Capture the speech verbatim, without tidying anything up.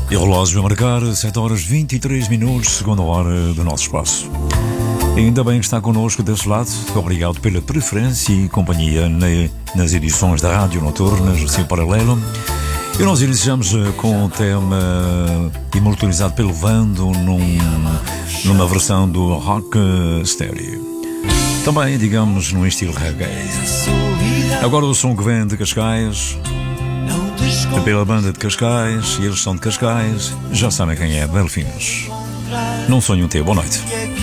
E o relógio a marcar sete horas vinte e três minutos, segunda hora do nosso espaço. Ainda bem que está connosco desse lado. Obrigado pela preferência e companhia nas edições da Rádio Noturnas, assim paralelo. E nós iniciamos com o tema imortalizado pelo Vando num, numa versão do Rock Stereo. Também, digamos, num estilo reggae. Agora o som que vem de Cascais, pela banda de Cascais, e eles são de Cascais, já sabem quem é, Belfinos. Num sonho teu, boa noite.